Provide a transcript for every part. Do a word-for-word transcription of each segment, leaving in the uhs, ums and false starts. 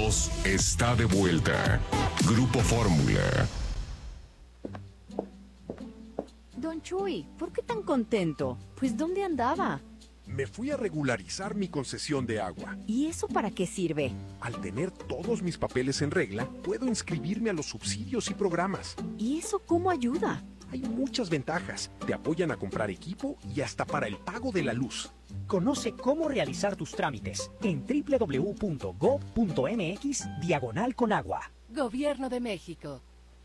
voz está de vuelta. Grupo Fórmula. Don Chuy, ¿por qué tan contento? Pues ¿dónde andaba? Me fui a regularizar mi concesión de agua. ¿Y eso para qué sirve? Al tener todos mis papeles en regla, puedo inscribirme a los subsidios y programas. ¿Y eso cómo ayuda? Hay muchas ventajas. Te apoyan a comprar equipo y hasta para el pago de la luz. Conoce cómo realizar tus trámites en doble u doble u doble u punto gob punto eme equis diagonal con agua. Gobierno de México.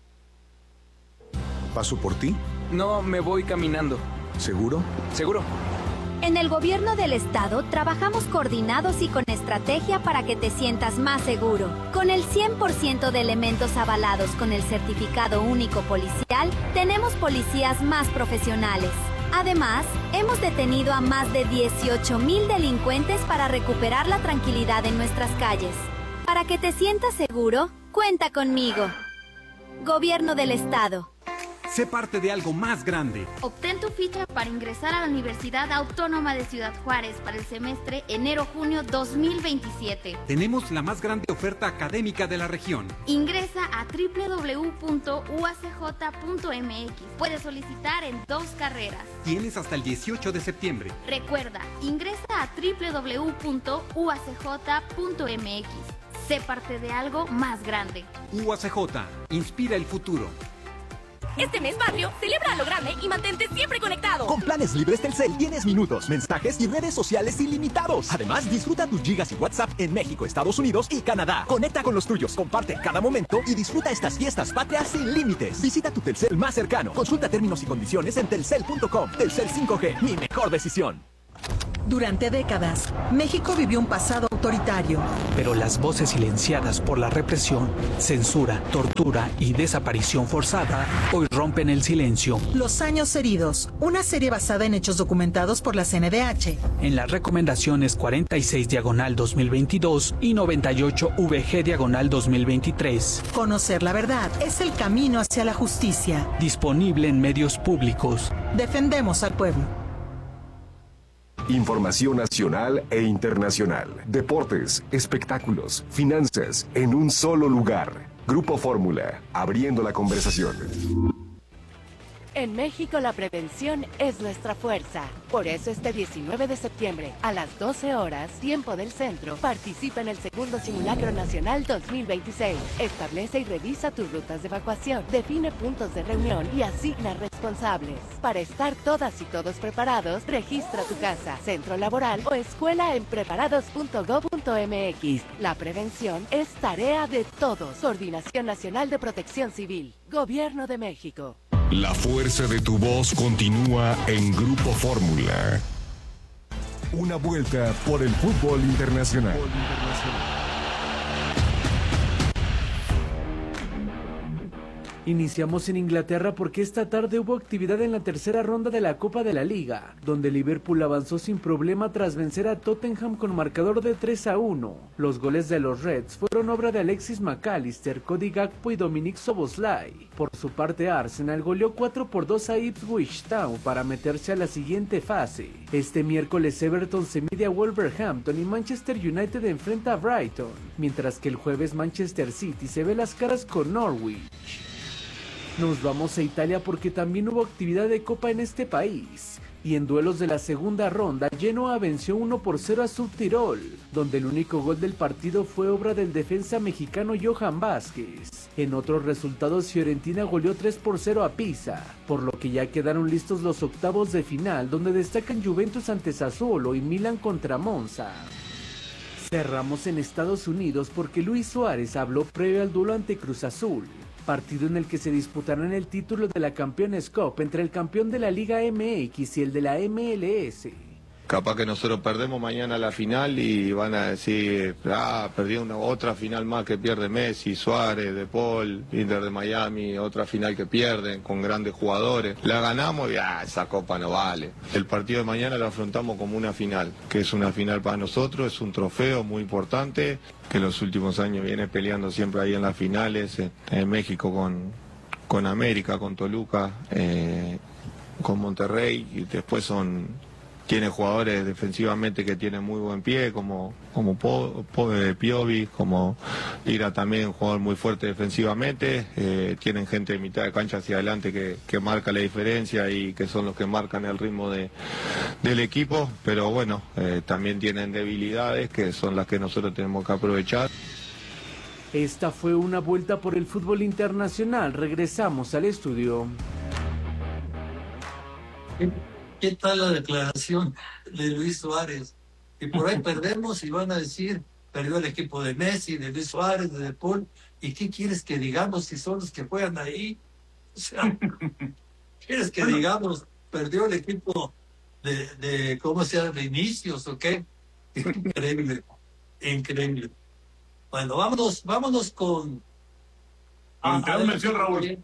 ¿Paso por ti? No, me voy caminando. ¿Seguro? Seguro. En el gobierno del estado trabajamos coordinados y con estrategia para que te sientas más seguro. Con el cien por ciento de elementos avalados con el certificado único policial, tenemos policías más profesionales. Además, hemos detenido a más de dieciocho mil delincuentes para recuperar la tranquilidad en nuestras calles. Para que te sientas seguro, cuenta conmigo. Gobierno del estado. Sé parte de algo más grande. Obtén tu ficha para ingresar a la Universidad Autónoma de Ciudad Juárez para el semestre enero-junio dos mil veintisiete. Tenemos la más grande oferta académica de la región. Ingresa a doble u doble u doble u punto u a c j punto m x. Puedes solicitar en dos carreras. Tienes hasta el dieciocho de septiembre. Recuerda, ingresa a doble u doble u doble u punto u a c j punto m x. Sé parte de algo más grande. U A C J, inspira el futuro. Este mes Barrio celebra a lo grande y mantente siempre conectado. Con planes libres Telcel tienes minutos, mensajes y redes sociales ilimitados. Además, disfruta tus gigas y WhatsApp en México, Estados Unidos y Canadá. Conecta con los tuyos, comparte cada momento y disfruta estas fiestas patrias sin límites. Visita tu Telcel más cercano. Consulta términos y condiciones en telcel punto com. Telcel cinco G, mi mejor decisión. Durante décadas, México vivió un pasado autoritario. Pero las voces silenciadas por la represión, censura, tortura y desaparición forzada hoy rompen el silencio. Los años heridos, una serie basada en hechos documentados por la C N D H. En las recomendaciones cuarenta y seis diagonal dos mil veintidós y noventa y ocho V G diagonal dos mil veintitrés. Conocer la verdad es el camino hacia la justicia. Disponible en medios públicos. Defendemos al pueblo. Información nacional e internacional. Deportes, espectáculos, finanzas, en un solo lugar. Grupo Fórmula, abriendo la conversación. En México la prevención es nuestra fuerza. Por eso este diecinueve de septiembre, a las doce horas, tiempo del centro, participa en el segundo Simulacro Nacional dos mil veintiséis. Establece y revisa tus rutas de evacuación, define puntos de reunión y asigna responsables. Para estar todas y todos preparados, registra tu casa, centro laboral o escuela en preparados punto gob punto m x. La prevención es tarea de todos. Coordinación Nacional de Protección Civil. Gobierno de México. La fuerza de tu voz continúa en Grupo Fórmula. Una vuelta por el fútbol internacional. Iniciamos en Inglaterra porque esta tarde hubo actividad en la tercera ronda de la Copa de la Liga, donde Liverpool avanzó sin problema tras vencer a Tottenham con marcador de tres a uno. Los goles de los Reds fueron obra de Alexis McAllister, Cody Gakpo y Dominic Szoboszlai. Por su parte, Arsenal goleó cuatro por dos a Ipswich Town para meterse a la siguiente fase. Este miércoles Everton se mide a Wolverhampton y Manchester United enfrenta a Brighton, mientras que el jueves Manchester City se ve las caras con Norwich. Nos vamos a Italia porque también hubo actividad de Copa en este país. Y en duelos de la segunda ronda, Genoa venció uno por cero a Südtirol, donde el único gol del partido fue obra del defensa mexicano Johan Vázquez. En otros resultados, Fiorentina goleó tres por cero a Pisa, por lo que ya quedaron listos los octavos de final, donde destacan Juventus ante Sassuolo y Milan contra Monza. Cerramos en Estados Unidos porque Luis Suárez habló previo al duelo ante Cruz Azul, partido en el que se disputarán el título de la Campeones Cup entre el campeón de la Liga M X y el de la M L S. Capaz que nosotros perdemos mañana la final y van a decir, ah, perdió una otra final más que pierde Messi, Suárez, De Paul, Inter de Miami, otra final que pierden con grandes jugadores. La ganamos y ah, esa copa no vale. El partido de mañana lo afrontamos como una final, que es una final para nosotros, es un trofeo muy importante, que los últimos años viene peleando siempre ahí en las finales, en, en México con, con América, con Toluca, eh, con Monterrey, y después son... tiene jugadores defensivamente que tienen muy buen pie, como, como Po- Po- eh, Piovi, como Ira también, un jugador muy fuerte defensivamente. Eh, tienen gente de mitad de cancha hacia adelante que, que marca la diferencia y que son los que marcan el ritmo de, del equipo, pero bueno, eh, también tienen debilidades que son las que nosotros tenemos que aprovechar. Esta fue una vuelta por el fútbol internacional. Regresamos al estudio. ¿Qué, qué tal la declaración de Luis Suárez? Y por ahí perdemos y van a decir, perdió el equipo de Messi, de Luis Suárez, de De Paul. ¿Y qué quieres que digamos si son los que juegan ahí? O sea, ¿quieres que digamos, perdió el equipo de, de ¿cómo se llama? ¿De Inicios o qué? Increíble, increíble. Bueno, vámonos, vámonos con... Ah, te doy mención, Raúl.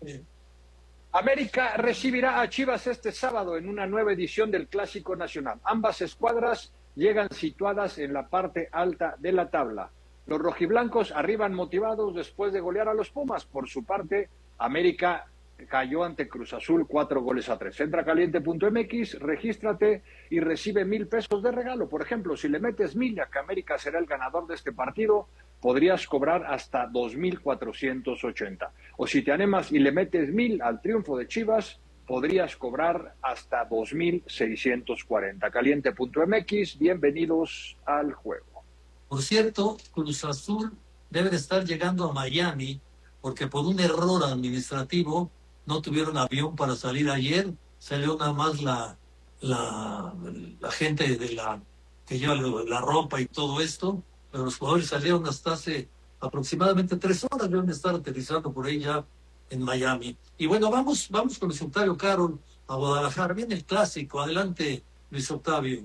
América recibirá a Chivas este sábado en una nueva edición del Clásico Nacional. Ambas escuadras llegan situadas en la parte alta de la tabla. Los rojiblancos arriban motivados después de golear a los Pumas. Por su parte, América cayó ante Cruz Azul cuatro goles a tres. Entra caliente punto m x, regístrate y recibe mil pesos de regalo. Por ejemplo, si le metes mil a que América será el ganador de este partido, podrías cobrar hasta dos mil cuatrocientos ochenta. O si te animas y le metes mil al triunfo de Chivas, podrías cobrar hasta dos mil seiscientos cuarenta. caliente punto m x, bienvenidos al juego. Por cierto, Cruz Azul debe de estar llegando a Miami porque por un error administrativo no tuvieron avión para salir ayer. Salió nada más la, la, la gente de la que lleva la ropa y todo esto, pero los jugadores salieron hasta hace aproximadamente tres horas, deben estar aterrizando por ahí ya en Miami. Y bueno, vamos, vamos con Luis Octavio Carol a Guadalajara. Viene el clásico. Adelante, Luis Octavio.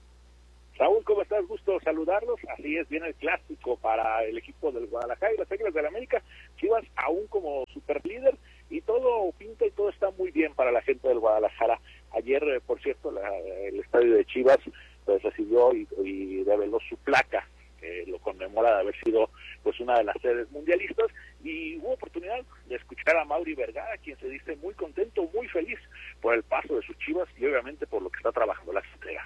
Raúl, ¿cómo estás? Gusto saludarlos. Así es, viene el clásico para el equipo del Guadalajara y las Águilas del América. Chivas aún como superlíder y todo pinta y todo está muy bien para la gente del Guadalajara. Ayer, eh, por cierto, la, el estadio de Chivas pues recibió y, y reveló su placa, que lo conmemora de haber sido pues una de las sedes mundialistas, y hubo oportunidad de escuchar a Mauri Vergara, quien se dice muy contento, muy feliz por el paso de sus Chivas y obviamente por lo que está trabajando la estrella.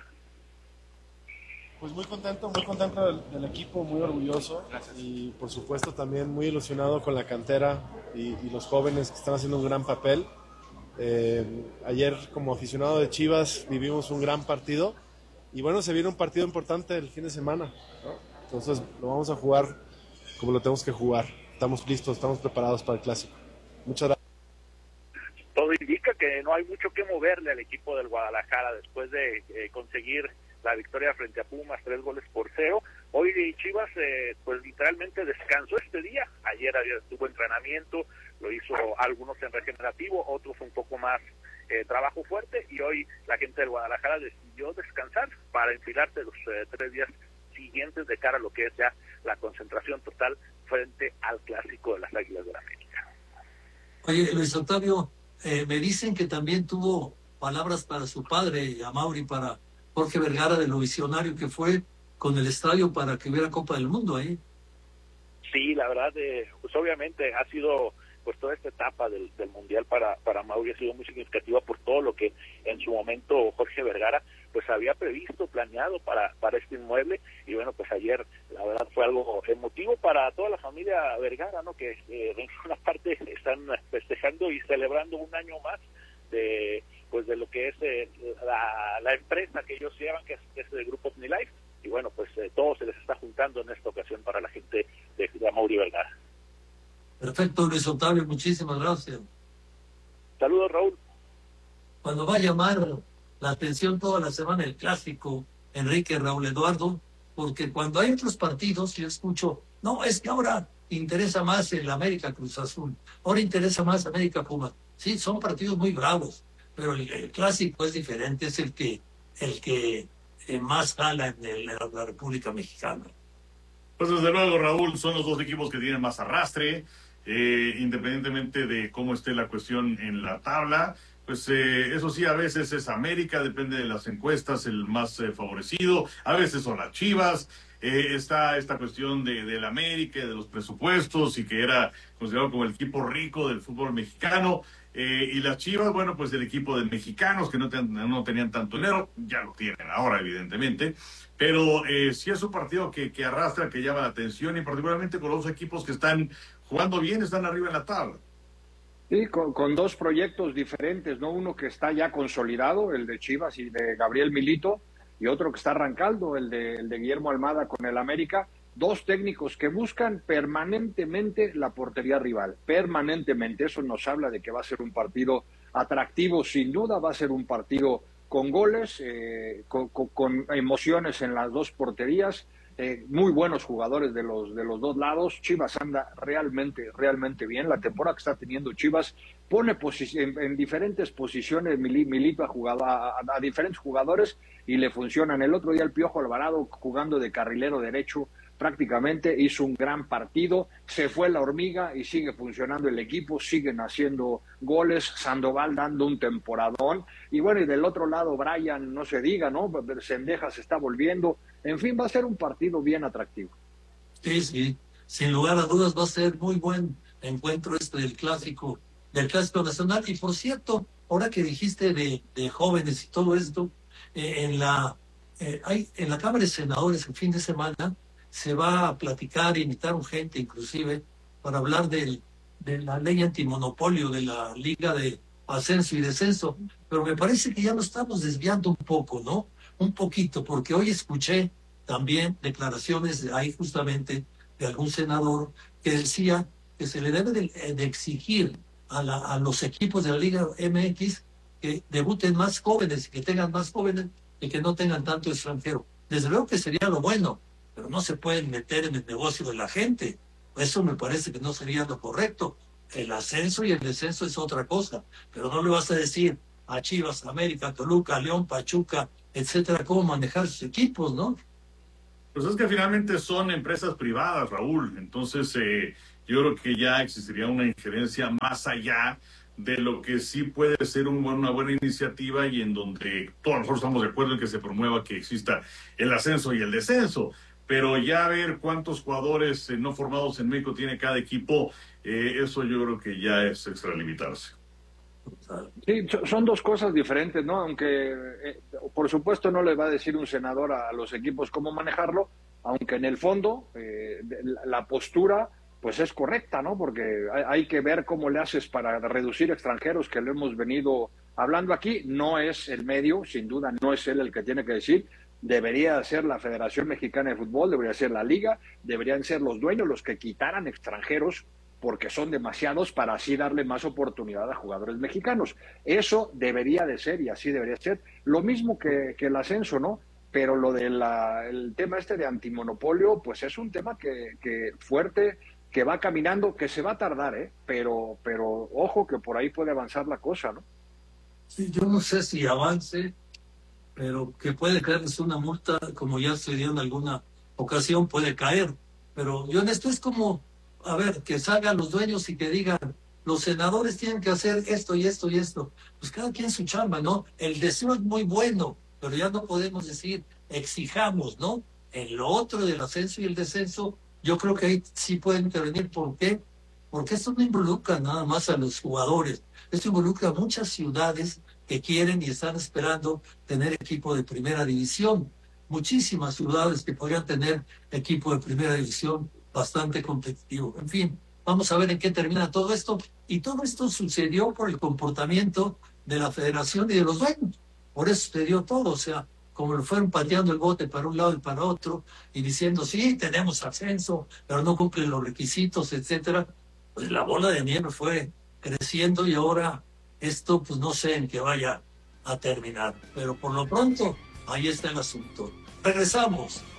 Pues muy contento, muy contento del, del equipo, muy orgulloso. Gracias. Y por supuesto también muy ilusionado con la cantera y, y los jóvenes que están haciendo un gran papel. Eh, ayer como aficionado de Chivas vivimos un gran partido y bueno, se viene un partido importante el fin de semana, ¿no? Entonces lo vamos a jugar como lo tenemos que jugar. Estamos listos, estamos preparados para el clásico. Muchas gracias. Todo indica que no hay mucho que moverle al equipo del Guadalajara después de eh, conseguir la victoria frente a Pumas, tres goles por cero. Hoy Chivas eh, pues literalmente descansó este día. Ayer había, tuvo entrenamiento, lo hizo algunos en regenerativo, otros un poco más eh, trabajo fuerte, y hoy la gente del Guadalajara decidió descansar para enfilarse los eh, tres días siguientes de cara a lo que es ya la concentración total frente al clásico de las Águilas de la América. Oye, Luis Octavio, eh, me dicen que también tuvo palabras para su padre, a Mauri, para Jorge Vergara, de lo visionario que fue con el estadio para que hubiera Copa del Mundo ahí. Sí, la verdad, eh, pues obviamente ha sido, pues toda esta etapa del, del Mundial para, para Mauri ha sido muy significativa por todo lo que en su momento Jorge Vergara pues había previsto, planeado para, para este inmueble, y bueno, pues ayer la verdad fue algo emotivo para toda la familia Vergara, ¿no? Que eh, en una parte están festejando y celebrando un año más de pues de lo que es eh, la, la empresa que ellos llevan, que es, que es el grupo OmniLife, y bueno, pues eh, todo se les está juntando en esta ocasión para la gente de, de Mauri Vergara. Perfecto, Luis Octavio, muchísimas gracias. Saludos, Raúl. Cuando va a llamar la atención toda la semana el clásico, Enrique, Raúl Eduardo, porque cuando hay otros partidos yo escucho, no, es que ahora interesa más el América Cruz Azul, ahora interesa más América Pumas. Sí, son partidos muy bravos, pero el, el clásico es diferente, es el que el que eh, más jala en, el, en la República Mexicana. Pues desde luego, Raúl, son los dos equipos que tienen más arrastre, eh, independientemente de cómo esté la cuestión en la tabla. pues eh, eso sí, a veces es América, depende de las encuestas, el más eh, favorecido, a veces son las Chivas, eh, está esta cuestión de, de la América, de los presupuestos y que era considerado como el equipo rico del fútbol mexicano, eh, y las Chivas, bueno, pues el equipo de mexicanos que no, ten, no tenían tanto dinero, ya lo tienen ahora evidentemente, pero eh, sí es un partido que, que arrastra, que llama la atención y particularmente con los equipos que están jugando bien, están arriba en la tabla. Sí, con, con dos proyectos diferentes, ¿no? Uno que está ya consolidado, el de Chivas y de Gabriel Milito, y otro que está arrancando, el de, el de Guillermo Almada con el América. Dos técnicos que buscan permanentemente la portería rival, permanentemente. Eso nos habla de que va a ser un partido atractivo, sin duda, va a ser un partido con goles, eh, con, con, con emociones en las dos porterías. Eh, muy buenos jugadores de los de los dos lados. Chivas anda realmente, realmente bien. La temporada que está teniendo Chivas pone en, en diferentes posiciones Milito a, jugado, a, a diferentes jugadores y le funcionan. El otro día el Piojo Alvarado, jugando de carrilero derecho, prácticamente hizo un gran partido, se fue la hormiga y sigue funcionando el equipo, siguen haciendo goles, Sandoval dando un temporadón, y bueno, y del otro lado Brian, no se diga, ¿no? Cendejas se está volviendo, en fin, va a ser un partido bien atractivo. Sí, sí, sin lugar a dudas va a ser muy buen encuentro este del clásico, del clásico nacional. Y por cierto, ahora que dijiste de, de jóvenes y todo esto, eh, en la eh, hay en la Cámara de Senadores el fin de semana se va a platicar, invitaron gente inclusive, para hablar del, de la ley antimonopolio de la Liga de Ascenso y Descenso. Pero me parece que ya nos estamos desviando un poco, ¿no? Un poquito, porque hoy escuché también declaraciones de ahí justamente de algún senador que decía que se le debe de, de exigir a, la, a los equipos de la Liga M X que debuten más jóvenes, que tengan más jóvenes y que no tengan tanto extranjero. Desde luego que sería lo bueno, pero no se pueden meter en el negocio de la gente. Eso me parece que no sería lo correcto. El ascenso y el descenso es otra cosa, pero no le vas a decir a Chivas, América, Toluca, León, Pachuca, etcétera, cómo manejar sus equipos, ¿no? Pues es que finalmente son empresas privadas, Raúl. Entonces, eh, yo creo que ya existiría una injerencia más allá de lo que sí puede ser un, una buena iniciativa y en donde todos nosotros estamos de acuerdo en que se promueva que exista el ascenso y el descenso. Pero ya ver cuántos jugadores eh, no formados en México tiene cada equipo, eh, eso yo creo que ya es extralimitarse. Sí, son dos cosas diferentes, ¿no? Aunque, eh, por supuesto, no le va a decir un senador a los equipos cómo manejarlo, aunque en el fondo eh, la postura pues es correcta, ¿no? Porque hay, hay que ver cómo le haces para reducir extranjeros, que lo hemos venido hablando aquí. No es el medio, sin duda, no es él el que tiene que decir. Debería ser la Federación Mexicana de Fútbol, debería ser la Liga, deberían ser los dueños los que quitaran extranjeros porque son demasiados para así darle más oportunidad a jugadores mexicanos. Eso debería de ser y así debería ser. Lo mismo que, que el ascenso, ¿no? Pero lo del tema este de antimonopolio, pues es un tema que, que fuerte, que va caminando, que se va a tardar, ¿eh? Pero, pero ojo que por ahí puede avanzar la cosa, ¿no? Sí, yo no sé si avance, pero que puede caerles una multa, como ya se dio en alguna ocasión, puede caer. Pero yo en esto es como, a ver, que salgan los dueños y que digan, los senadores tienen que hacer esto y esto y esto. Pues cada quien su chamba, ¿no? El deseo es muy bueno, pero ya no podemos decir, exijamos, ¿no? En lo otro del ascenso y el descenso, yo creo que ahí sí pueden intervenir. ¿Por qué? Porque esto no involucra nada más a los jugadores. Esto involucra a muchas ciudades que quieren y están esperando tener equipo de primera división. Muchísimas ciudades que podrían tener equipo de primera división bastante competitivo. En fin, vamos a ver en qué termina todo esto. Y todo esto sucedió por el comportamiento de la federación y de los dueños. Por eso sucedió todo. O sea, como lo fueron pateando el bote para un lado y para otro y diciendo, sí, tenemos ascenso, pero no cumplen los requisitos, etcétera. Pues la bola de nieve fue creciendo y ahora esto, pues no sé en qué vaya a terminar. Pero por lo pronto, ahí está el asunto. Regresamos.